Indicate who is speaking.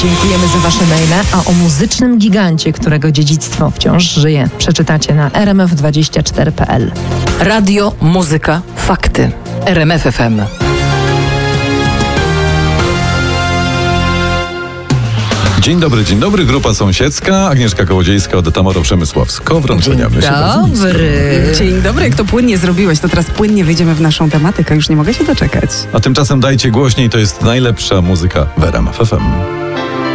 Speaker 1: Dziękujemy za wasze maile, a o muzycznym gigancie, którego dziedzictwo wciąż żyje, przeczytacie na rmf24.pl.
Speaker 2: Radio, muzyka, fakty. RMF FM.
Speaker 3: Dzień dobry. Grupa sąsiedzka, Agnieszka Kołodziejska, Odeta Moro-Przemysław-Skowron.
Speaker 4: Dzień dobry, jak to płynnie zrobiłeś, to teraz płynnie wyjdziemy w naszą tematykę. Już nie mogę się doczekać.
Speaker 3: A tymczasem dajcie głośniej, to jest najlepsza muzyka w RMF FM.